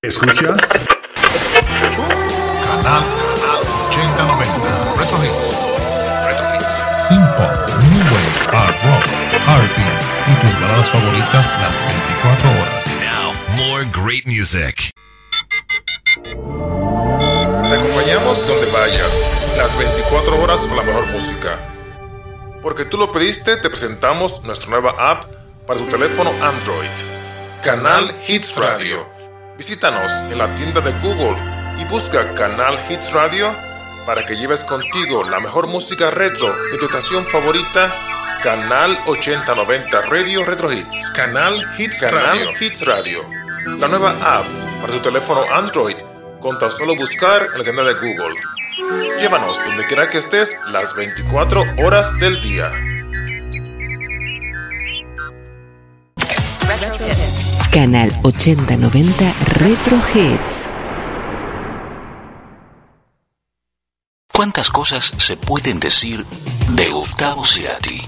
¿Escuchas? Canal 8090 Retro Hits. Synth-pop, New Wave, Hard Rock, R&B y tus baladas favoritas las 24 horas. Now, more great music. Te acompañamos donde vayas, las 24 horas con la mejor música. Porque tú lo pediste, te presentamos nuestra nueva app para tu teléfono Android, Canal Hits Radio. Visítanos en la tienda de Google y busca Canal Hits Radio para que lleves contigo la mejor música retro de tu estación favorita, Canal 8090 Radio Retro Hits. Canal Hits Radio. La nueva app para tu teléfono Android con tan solo buscar en la tienda de Google. Llévanos donde quiera que estés las 24 horas del día. Canal 8090 Retro Hits. ¿Cuántas cosas se pueden decir de Gustavo Cerati?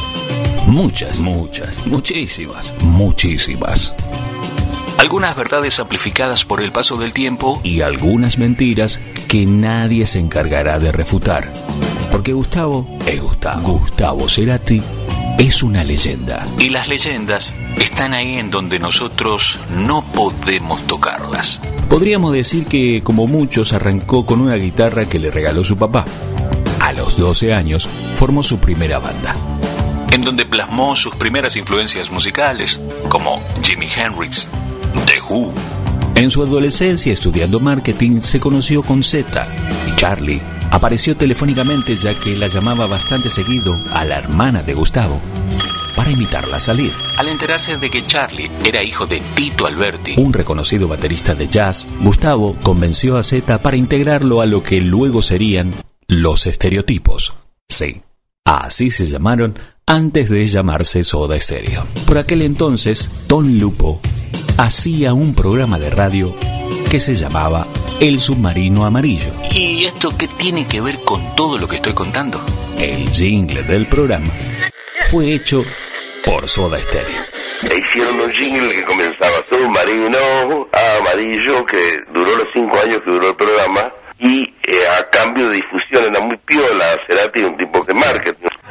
Muchísimas. Algunas verdades amplificadas por el paso del tiempo y algunas mentiras que nadie se encargará de refutar. Porque Gustavo es Gustavo. Gustavo Cerati es una leyenda. Y las leyendas están ahí en donde nosotros no podemos tocarlas. Podríamos decir que, como muchos, arrancó con una guitarra que le regaló su papá. A los 12 años formó su primera banda, en donde plasmó sus primeras influencias musicales, como Jimi Hendrix, The Who. En su adolescencia, estudiando marketing, se conoció con Zeta, y Charlie apareció telefónicamente, ya que la llamaba bastante seguido a la hermana de Gustavo para invitarla a salir. Al enterarse de que Charlie era hijo de Tito Alberti, un reconocido baterista de jazz, Gustavo convenció a Zeta para integrarlo a lo que luego serían Los Estereotipos. Sí, así se llamaron antes de llamarse Soda Stereo. Por aquel entonces, Don Lupo hacía un programa de radio que se llamaba El Submarino Amarillo. ¿Y esto qué tiene que ver con todo lo que estoy contando? El jingle del programa fue hecho por Soda Stereo. Hicieron un jingle que comenzaba Submarino Amarillo, que duró los 5 años que duró el programa, y a cambio de difusión era muy piola. Cerati, un tipo que market,